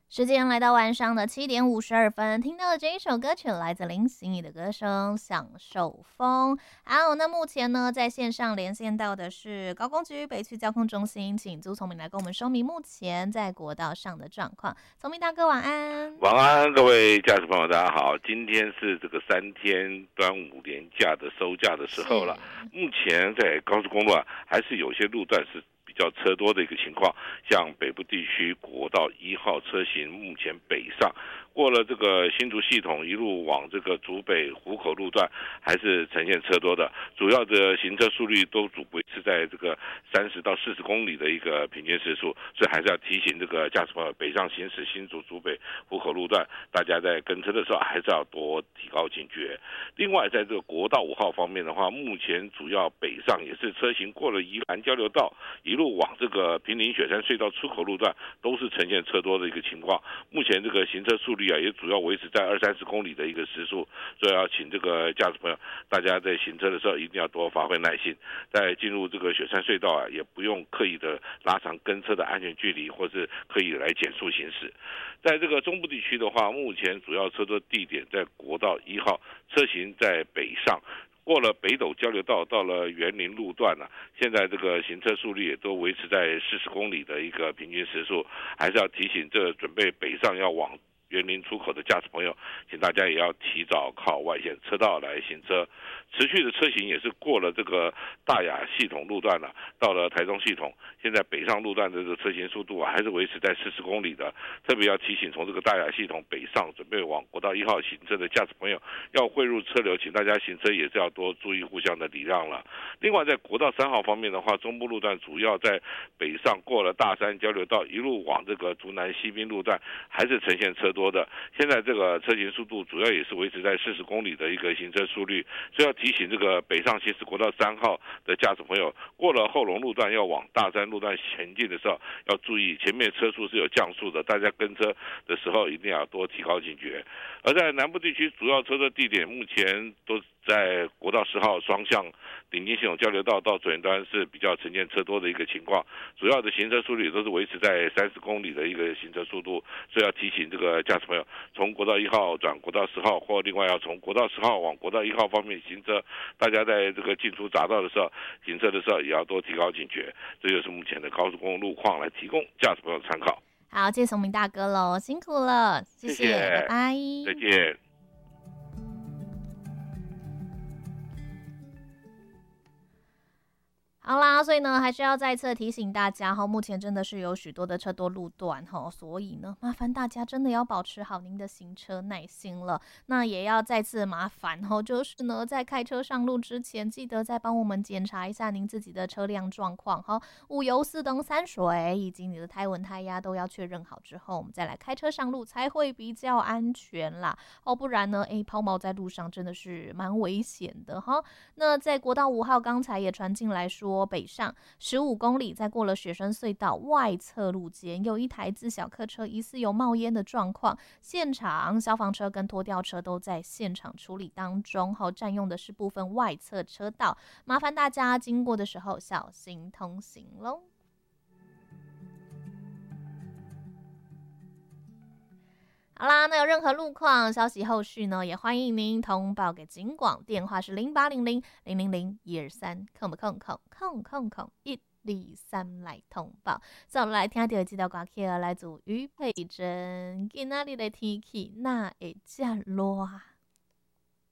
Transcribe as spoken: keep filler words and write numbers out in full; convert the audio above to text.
时间来到晚上的七点五十二分，听到的这一首歌曲来自林心怡的歌声《享受风》。好，那目前呢，在线上连线到的是高工局北区交通中心，请朱聪明来跟我们说明目前在国道上的状况。聪明大哥，晚安。 晚安，各位驾驶朋友，大家好。今天是这个三天端午连假的收假的时候了。目前在高速公路啊，还是有些路段是比较车多的一个情况，像北部地区国道一号车型目前北上，过了这个新竹系统，一路往这个竹北湖口路段，还是呈现车多的。主要的行车速率都主维持在这个三十到四十公里的一个平均时速，所以还是要提醒这个驾驶朋友，北上行驶新竹竹北湖口路段，大家在跟车的时候还是要多提高警觉。另外，在这个国道五号方面的话，目前主要北上也是车型过了宜兰交流道，一路往这个坪林雪山隧道出口路段，都是呈现车多的一个情况。目前这个行车速率啊，也主要维持在二三十公里的一个时速，所以要请这个驾驶朋友，大家在行车的时候一定要多发挥耐心，在进入这个雪山隧道啊，也不用刻意的拉长跟车的安全距离，或是刻意来减速行驶。在这个中部地区的话，目前主要车多地点在国道一号，车型在北上。过了北斗交流道，到了园林路段了、啊，现在这个行车速率也都维持在四十公里的一个平均时速，还是要提醒这准备北上要往园林出口的驾驶朋友，请大家也要提早靠外线车道来行车。持续的车型也是过了这个大雅系统路段了、啊，到了台中系统，现在北上路段的这个车型速度啊，还是维持在四十公里的。特别要提醒，从这个大雅系统北上准备往国道一号行车的驾驶朋友，要汇入车流，请大家行车也是要多注意互相的礼让了。另外，在国道三号方面的话，中部路段主要在北上过了大山交流道，一路往这个竹南西滨路段，还是呈现车多的。现在这个车型速度主要也是维持在四十公里的一个行车速率，所以要提醒这个北上行驶国道三号的驾驶朋友，过了后龙路段要往大山路段前进的时候，要注意前面车速是有降速的，大家跟车的时候一定要多提高警觉。而在南部地区，主要车的地点目前都在国道十号双向顶金系统交流道到左前端是比较呈现车多的一个情况，主要的行车速率都是维持在三十公里的一个行车速度，所以要提醒这个驾驶朋友，从国道一号转国道十号，或另外要从国道十号往国道一号方面行车，大家在这个进出匝道的时候，行车的时候也要多提高警觉。这就是目前的高速公路路况，来提供驾驶朋友参考。 好，谢谢聪明大哥喽，辛苦了，谢谢， 谢谢拜拜， 再见。 好啦，所以呢，还是要再次提醒大家哈，目前真的是有许多的车多路段哈，所以呢，麻烦大家真的要保持好您的行车耐心了。那也要再次麻烦哈，就是呢，在开车上路之前，记得再帮我们检查一下您自己的车辆状况哈，五油、四灯、三水以及你的胎纹、胎压都要确认好之后，我们再来开车上路才会比较安全啦。哦，不然呢，哎，抛锚在路上真的是蛮危险的哈。那在国道五号，刚才也传进来说，北上十五公里，在过了雪山隧道外侧路肩，有一台自小客车疑似有冒烟的状况，现场消防车跟拖吊车都在现场处理当中，好，占用的是部分外侧车道，麻烦大家经过的时候小心通行咯。好啦，那有任何路况消息后续呢，也欢迎您通报给警广，电话是零八零零零零零一二三，空不空空空空空一二三来通报。再来听到这条歌曲，来自于于佩珍，今仔日的天气那会这热。